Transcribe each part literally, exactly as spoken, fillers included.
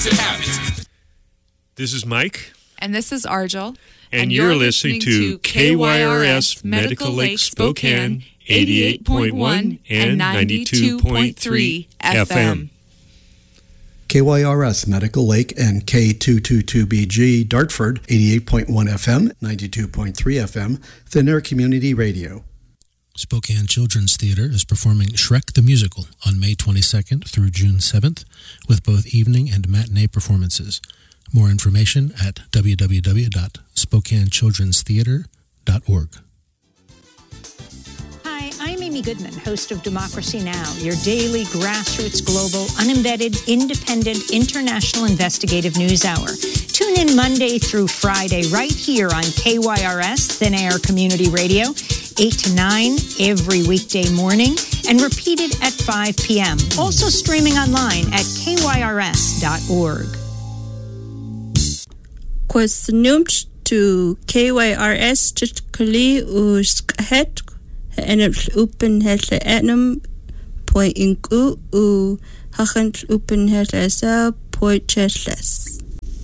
It happens. This is Mike. And this is Argel. And, and you're, you're listening, listening to K Y R S Medical Lake Spokane, eighty-eight point one and ninety-two point three F M. K Y R S Medical Lake and K two twenty-two B G Dartford, eighty-eight point one F M, ninety-two point three F M, Thin Air Community Radio. Spokane Children's Theatre is performing Shrek the Musical on May twenty-second through June seventh with both evening and matinee performances. More information at w w w dot spokane children's theatre dot org. Hi, I'm Amy Goodman, host of Democracy Now!, your daily grassroots, global, unembedded, independent, international investigative news hour. Tune in Monday through Friday right here on K Y R S, Thin Air Community Radio, eight to nine every weekday morning, and repeated at five p.m. Also streaming online at k y r s dot org. Kwasnumch to K Y R S Chitkali Uskhet and open het enum point inku u hachant open het asa point chetless.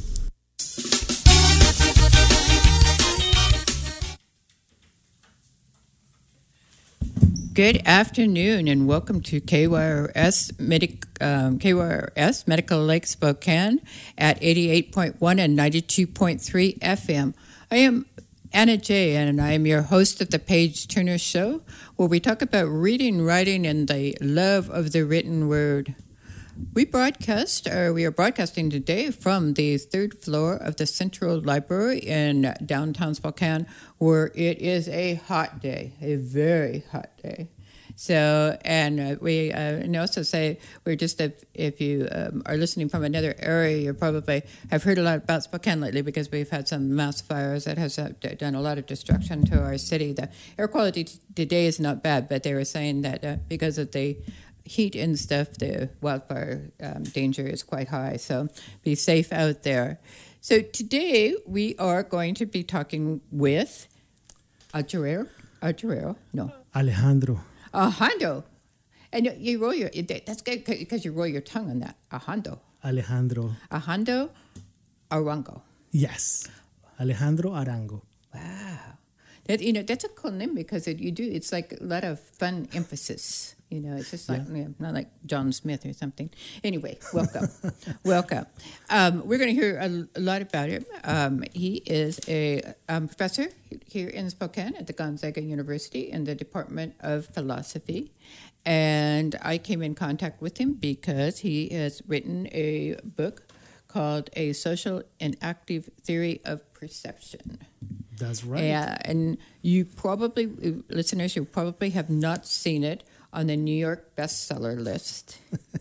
Good afternoon and welcome to K Y R S, Medic, um, K Y R S Medical Lake Spokane at eighty-eight point one and ninety-two point three F M. I am Anna J. and I am your host of the Page Turner Show, where we talk about reading, writing, and the love of the written word. We broadcast, or we are broadcasting today from the third floor of the Central Library in downtown Spokane, where it is a hot day, a very hot day. So, and uh, we uh, and also say, we're just, if, if you um, are listening from another area, you probably have heard a lot about Spokane lately because we've had some mass fires that has uh, done a lot of destruction to our city. The air quality t- today is not bad, but they were saying that uh, because of the heat and stuff, the wildfire um, danger is quite high, so be safe out there. So today we are going to be talking with Argel, Argel, no, Alejandro. Alejandro, and you, you roll your. That's good because you roll your tongue on that. Alejandro. Alejandro. Alejandro Arango. Yes, Alejandro Arango. Wow, that you know that's a cool name because it, you do. It's like a lot of fun emphasis. You know, it's just like, yeah. you know, not like John Smith or something. Anyway, welcome. welcome. Um, we're going to hear a, a lot about him. Um, he is a um, professor here in Spokane at the Gonzaga University in the Department of Philosophy. And I came in contact with him because he has written a book called A Social and Active Theory of Perception. That's right. Yeah, and you probably, listeners, you probably have not seen it on the New York bestseller list.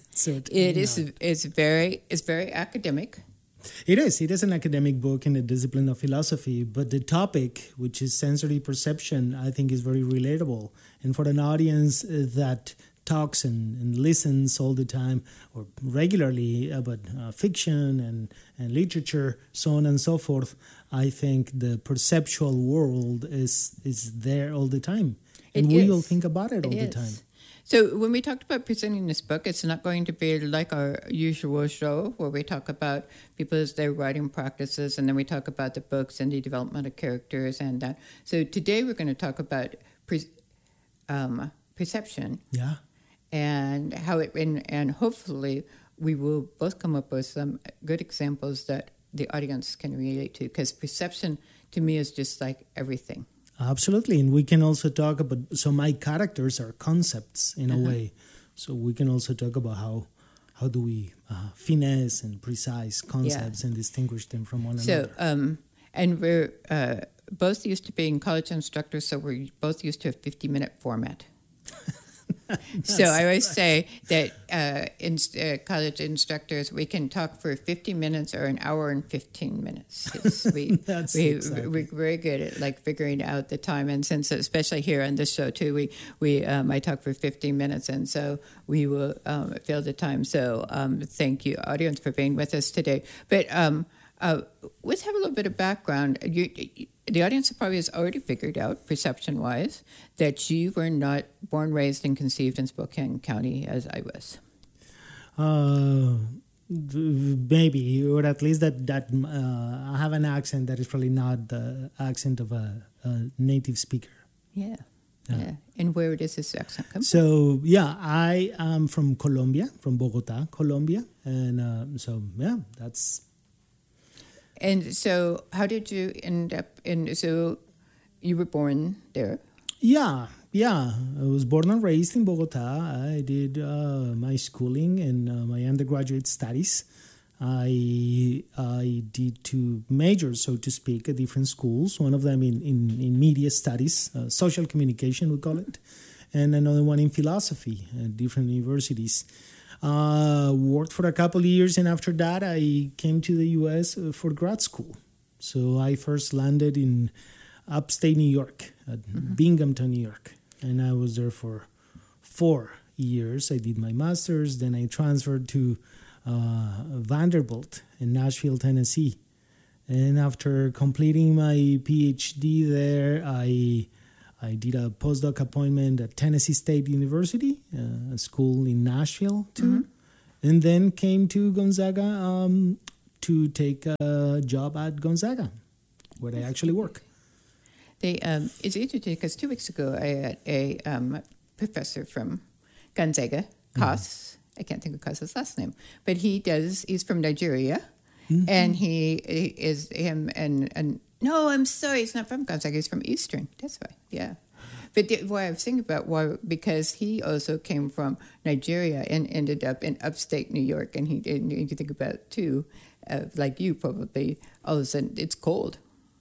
It is it's very it's very academic. It is. It is an academic book in the discipline of philosophy, but the topic, which is sensory perception, I think is very relatable. And for an audience that talks and, and listens all the time or regularly about uh, fiction and, and literature, so on and so forth, I think the perceptual world is is there all the time. And it we is. all think about it, it all is. the time. So when we talked about presenting this book, it's not going to be like our usual show where we talk about people's their writing practices and then we talk about the books and the development of characters and that. So today we're going to talk about pre- um, perception. Yeah. And how it and, and hopefully we will both come up with some good examples that the audience can relate to, because perception to me is just like everything. Absolutely, and we can also talk about, so my characters are concepts in uh-huh. a way, so we can also talk about how how do we uh, finesse and precise concepts yeah. and distinguish them from one so, another. So, um, and we're uh, both used to being college instructors, so we're both used to a fifty-minute format. So I always say that uh, in, uh, college instructors, we can talk for fifty minutes or an hour and fifteen minutes. We, That's we, exactly. We're very good at like figuring out the time. And since, especially here on this show too, we, we um, I talk for fifteen minutes, and so we will um, fill the time. So um, thank you, audience, for being with us today. But um, uh, let's have a little bit of background. You, The audience probably has already figured out, perception-wise, that you were not born, raised, and conceived in Spokane County as I was. Uh, maybe, or at least that that uh, I have an accent that is probably not the accent of a, a native speaker. Yeah. yeah, yeah. And where does this accent come from? So yeah, I am from Colombia, from Bogota, Colombia, and uh, so yeah, that's. And so, how did you end up in? So, you were born there. Yeah. Yeah, I was born and raised in Bogota. I did uh, my schooling and uh, my undergraduate studies. I I did two majors, so to speak, at different schools. One of them in, in, in media studies, uh, social communication, we call it, and another one in philosophy at different universities. Uh, worked for a couple of years, and after that, I came to the U S for grad school. So I first landed in upstate New York, at mm-hmm. Binghamton, New York. And I was there for four years. I did my master's. Then I transferred to uh, Vanderbilt in Nashville, Tennessee. And after completing my PhD there, I I did a postdoc appointment at Tennessee State University, uh, a school in Nashville too. Mm-hmm. And then came to Gonzaga um, to take a job at Gonzaga, where I actually work. They, um, it's interesting because two weeks ago I had a um, professor from Gonzaga, Kos. Mm-hmm. I can't think of Kos's last name, but he does. He's from Nigeria, mm-hmm. and he, he is him and and no, I'm sorry, he's not from Gonzaga. He's from Eastern. That's why, yeah. But the, why I was thinking about why because he also came from Nigeria and ended up in upstate New York, and he and you can think about it too, uh, like you probably. All of a sudden, it's cold.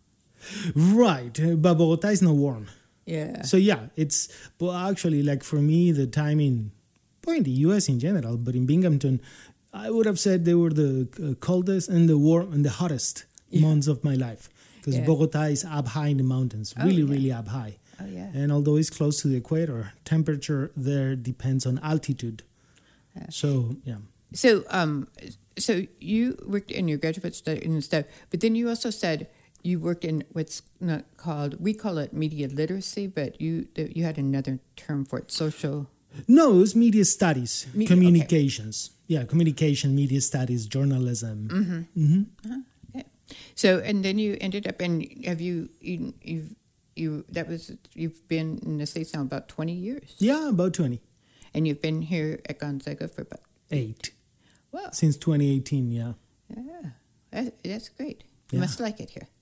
Right, but Bogota is not warm. Yeah. So yeah, it's but actually like for me the time in, well, in the U S in general, but in Binghamton, I would have said they were the uh, coldest and the warm and the hottest yeah. months of my life because yeah. Bogota is up high in the mountains, really, oh, yeah. really up high. Oh yeah. And although it's close to the equator, temperature there depends on altitude. Yeah. So yeah. So um, so you worked in your graduate study and stuff, but then you also said. You worked in what's not called, we call it media literacy, but you you had another term for it, social... No, it was media studies, media, communications. Okay. Yeah, communication, media studies, journalism. Mm-hmm. Mm-hmm. Uh-huh. Okay. So, and then you ended up in, have you, you, you've, you, that was, you've been in the States now about twenty years? Yeah, about twenty. And you've been here at Gonzaga for about... Eight. Wow. Since twenty eighteen, yeah. Yeah, that, that's great. You yeah. must like it here.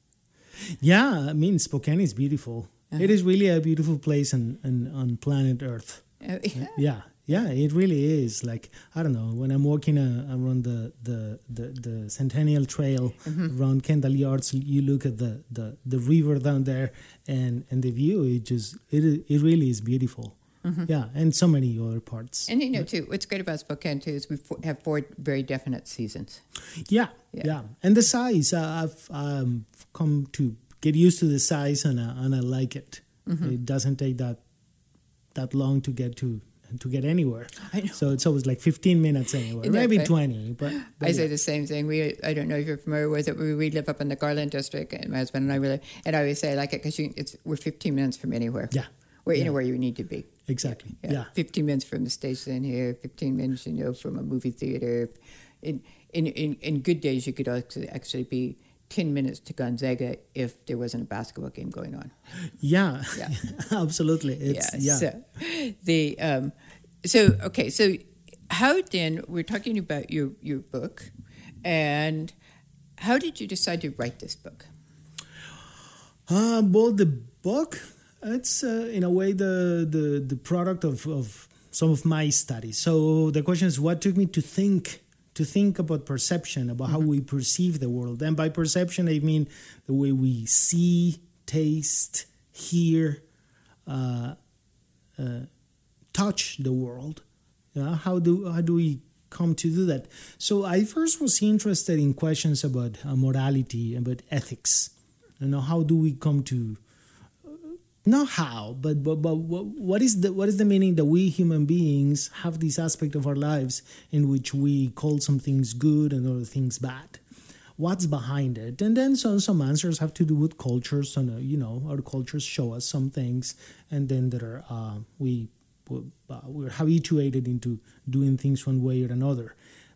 Yeah, I mean, Spokane is beautiful. Uh-huh. It is really a beautiful place on, on, on planet Earth. Uh, yeah. yeah, yeah, it really is. Like, I don't know, when I'm walking uh, around the, the, the, the Centennial Trail mm-hmm. around Kendall Yards, you look at the, the, the river down there and, and the view, it just, it it really is beautiful. Mm-hmm. Yeah, and so many other parts. And you know, too, what's great about Spokane, too, is we have four very definite seasons. Yeah, yeah. yeah. And the size, uh, I've um, come to get used to the size, and, uh, and I like it. Mm-hmm. It doesn't take that that long to get to to get anywhere. I know. So it's always like fifteen minutes anywhere, maybe right? twenty. But, but I yeah. say the same thing. We I don't know if you're familiar with it. We, we live up in the Garland district, and my husband and I really, and I always say I like it because it's we're fifteen minutes from anywhere. Yeah. We're yeah. anywhere you need to be. Exactly. Yeah. yeah. fifteen minutes from the station here, fifteen minutes, you know, from a movie theater. In in in, in good days, you could actually, actually be ten minutes to Gonzaga if there wasn't a basketball game going on. Yeah. Yeah. Absolutely. It's, yeah. yeah. So, the, um, so, okay. So how then, we're talking about your, your book, and how did you decide to write this book? Uh, well, the book... It's uh, in a way the, the, the product of, of some of my studies. So the question is, what took me to think to think about perception, about mm-hmm. how we perceive the world? And by perception, I mean the way we see, taste, hear, uh, uh, touch the world. Yeah, how do how do we come to do that? So I first was interested in questions about uh, morality, about ethics. You know, how do we come to Not how, but, but but what is the what is the meaning that we human beings have this aspect of our lives in which we call some things good and other things bad? What's behind it? And then some some answers have to do with cultures, and uh, you know, our cultures show us some things, and then there are uh, we uh, we're habituated into doing things one way or another.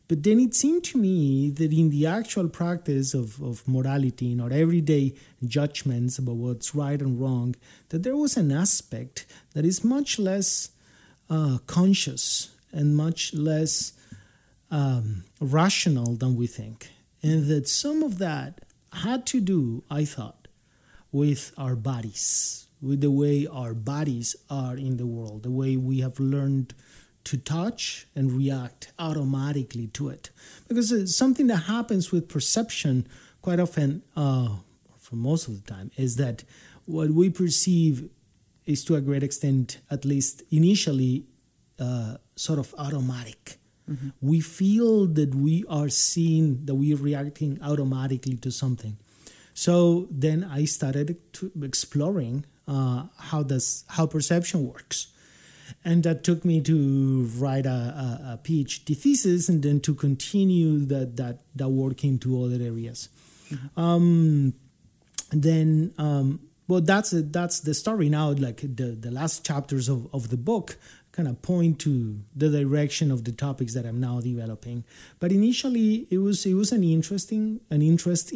But then it seemed to me that in the actual practice of, of morality, in our everyday judgments about what's right and wrong, that there was an aspect that is much less uh, conscious and much less um, rational than we think. And that some of that had to do, I thought, with our bodies, with the way our bodies are in the world, the way we have learned to touch and react automatically to it. Because it's something that happens with perception quite often, uh, for most of the time, is that what we perceive is to a great extent, at least initially, uh, sort of automatic. Mm-hmm. We feel that we are seeing, that we are reacting automatically to something. So then I started to exploring uh, how does how perception works. And that took me to write a, a, a PhD thesis and then to continue that that, that work into other areas. Mm-hmm. Um, then, um, well, that's a, that's the story now. Like the, the last chapters of, of the book kind of point to the direction of the topics that I'm now developing. But initially, it was it was an interesting an interest